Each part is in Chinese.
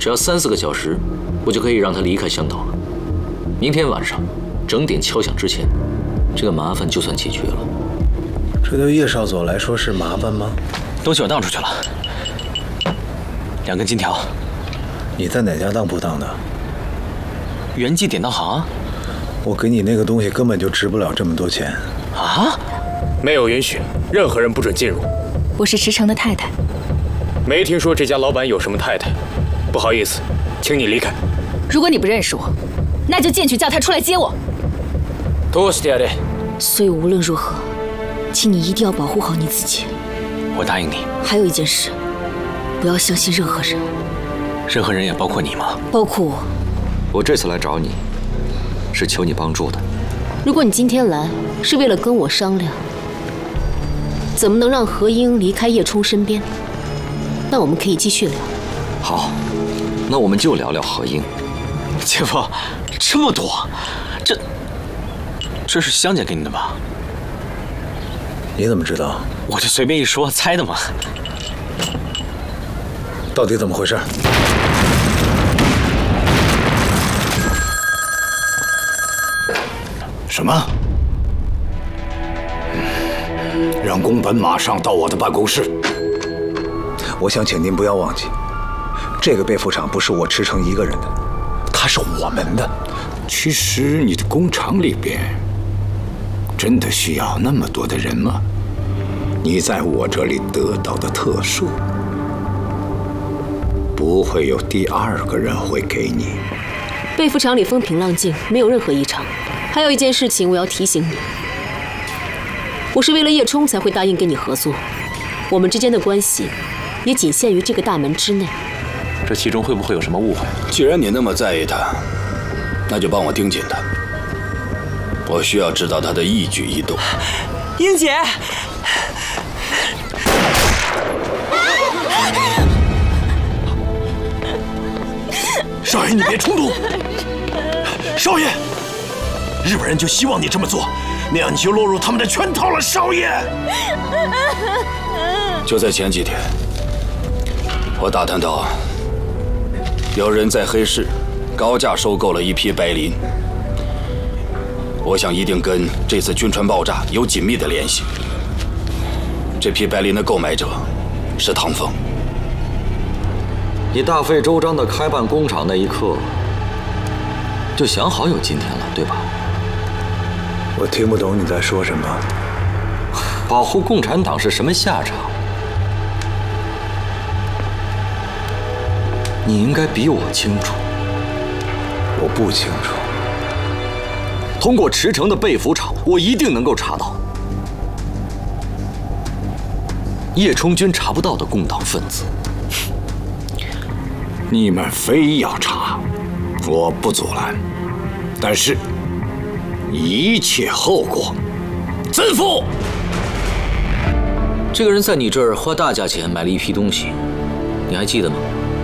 只要3、4个小时，我就可以让他离开香岛了。明天晚上整点敲响之前，这个麻烦就算解决了。 这对叶少佐来说是麻烦吗？ 东西我当出去了，2根金条。 你在哪家当铺当的？ 元记典当行啊。 我给你那个东西根本就值不了这么多钱。 啊？ 没有允许，任何人不准进入。 我是池诚的太太。 没听说这家老板有什么太太，不好意思，请你离开。 如果你不认识我，那就进去叫他出来接我。所以无论如何，请你一定要保护好你自己。 我答应你。 还有一件事，不要相信任何人。 任何人也包括你吗？ 包括我。 我这次来找你，是求你帮助的。 如果你今天来是为了跟我商量，怎么能让何英离开叶冲身边，那我们可以继续聊。 好，那我们就聊聊何英。 姐夫，这么多，这是香姐给你的吧？ 你怎么知道？ 我就随便一说，猜的嘛。 到底怎么回事？ 什么？让宫本马上到我的办公室。 我想请您不要忘记，这个被服厂不是我池诚一个人的，它是我们的。 其实你的工厂里边真的需要那么多的人吗？你在我这里得到的特殊，不会有第2个人会给你。 被服厂里风平浪静，没有任何异常。还有一件事情我要提醒你，我是为了叶冲才会答应跟你合作，我们之间的关系也仅限于这个大门之内。 这其中会不会有什么误会？ 既然你那么在意他，那就帮我盯紧他。我需要知道他的一举一动。 英姐， 少爷，你别冲动。少爷，日本人就希望你这么做，那样你就落入他们的圈套了。少爷， 就在前几天，我打探到，有人在黑市高价收购了一批白磷。我想一定跟这次军船爆炸有紧密的联系。这批白磷的购买者是唐风。 你大费周章的开办工厂那一刻，就想好有今天了，对吧？ 我听不懂你在说什么。 保护共产党是什么下场？你应该比我清楚。 我不清楚。 通过池诚的被服厂，我一定能够查到叶冲军查不到的共党分子。 你们非要查，我不阻拦，但是一切后果自负。 这个人在你这儿花大价钱买了一批东西，你还记得吗？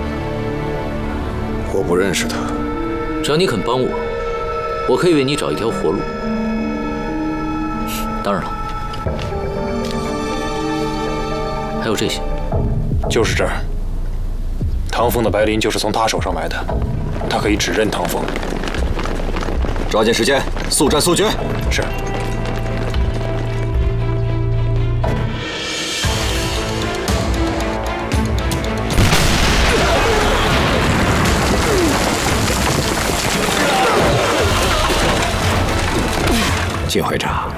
我不认识他。 只要你肯帮我，我可以为你找一条活路。当然了，还有这些， 就是这儿。唐风的白磷就是从他手上买的，他可以指认唐风。 抓紧时间，速战速决。 是。 金会长，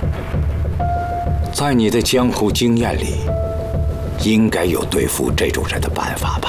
在你的江湖经验里，应该有对付这种人的办法吧？